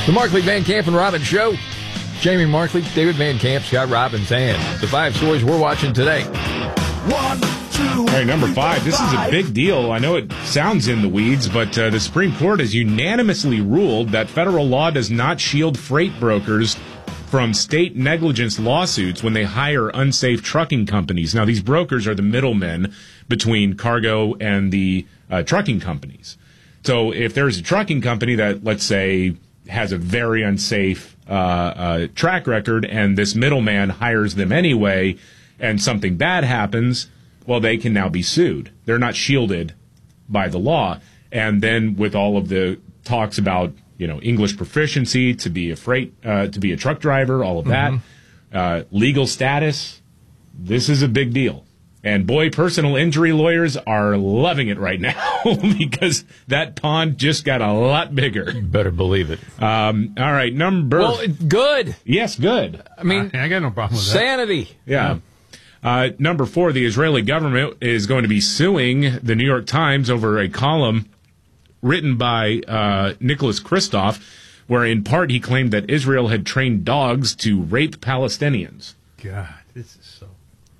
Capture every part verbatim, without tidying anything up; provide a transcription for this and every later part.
The Markley, Van Camp, and Robbins Show. Jamie Markley, David Van Camp, Scott Robbins, and the five stories we're watching today. One, two, All right, number five. This is a big deal. I know it sounds in the weeds, but uh, the Supreme Court has unanimously ruled that federal law does not shield freight brokers from state negligence lawsuits when they hire unsafe trucking companies. Now, these brokers are the middlemen between cargo and the uh, trucking companies. So if there's a trucking company that, let's say, has a very unsafe uh, uh, track record and this middleman hires them anyway and something bad happens, well, they can now be sued. They're not shielded by the law. And then with all of the talks about, you know, English proficiency to be a freight, uh, to be a truck driver, all of that, mm-hmm. uh, legal status, this is a big deal. And boy, personal injury lawyers are loving it right now because that pond just got a lot bigger. You better believe it. Um, all right, number. Well, it's good. Yes, good. I mean, I, I got no problem with sanity. that. Yeah. Uh, number four, the Israeli government is going to be suing the New York Times over a column written by uh, Nicholas Kristof, where in part he claimed that Israel had trained dogs to rape Palestinians. God, this is so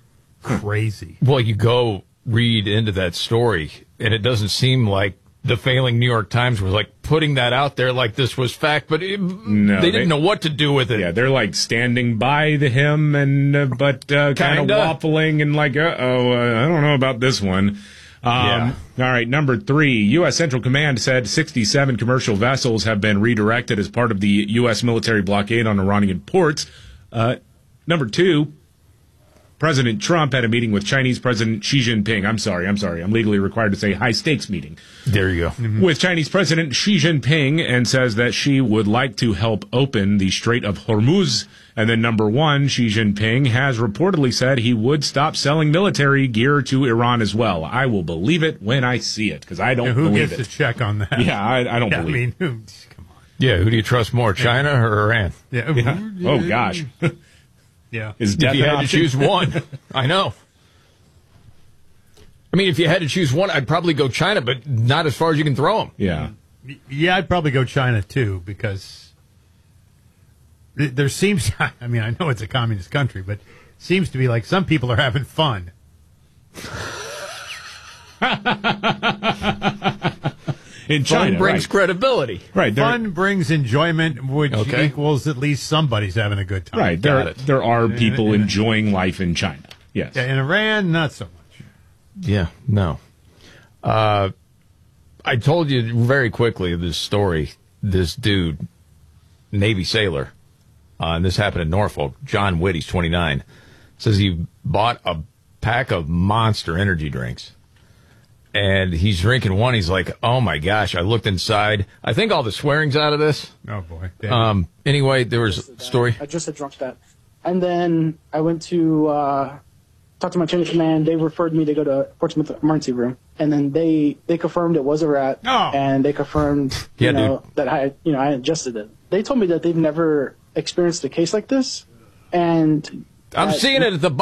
crazy. Well, you go read into that story, and it doesn't seem like the failing New York Times was like putting that out there like this was fact, but it, no, they didn't they, know what to do with it. Yeah, they're like standing by the him, and uh, but uh, kind of waffling and like, uh oh, uh, I don't know about this one. Um, yeah. All right, number three, U S. Central Command said sixty-seven commercial vessels have been redirected as part of the U S military blockade on Iranian ports. Uh, number two, President Trump had a meeting with Chinese President Xi Jinping. I'm sorry, I'm sorry. I'm legally required to say high-stakes meeting. There you go. Mm-hmm. With Chinese President Xi Jinping, and says that she would like to help open the Strait of Hormuz. And then number one, Xi Jinping has reportedly said he would stop selling military gear to Iran as well. I will believe it when I see it, because I don't yeah, who believe gets it. to check on that? Yeah, I, I don't yeah, believe I mean, it. who, come on. Yeah, who do you trust more, China yeah. or Iran? Yeah. yeah. Oh, gosh. Yeah. Is if you had to choose one, I know. I mean, if you had to choose one, I'd probably go China, but not as far as you can throw them. Yeah. Yeah, I'd probably go China, too, because there seems, I mean, I know it's a communist country, but it seems to be like some people are having fun. In China, fun brings right. credibility. Right. Fun brings enjoyment, which okay. equals at least somebody's having a good time. Right. There, there are people and, and, enjoying life in China. Yes. In Iran, not so much. Yeah, no. Uh, I told you very quickly of this story. This dude, Navy sailor, uh, and this happened in Norfolk, John Witt, he's twenty-nine, says he bought a pack of Monster energy drinks. And he's drinking one. He's like, oh, my gosh. I looked inside. I think all the swearing's out of this. Oh, boy. Um, anyway, there was a story. I just had drunk that. And then I went to uh, talk to my chain of command. They referred me to go to Portsmouth emergency room. And then they, they confirmed it was a rat. Oh. And they confirmed you yeah, know, dude. that I, you know, I ingested it. They told me that they've never experienced a case like this. And I'm that, seeing it at the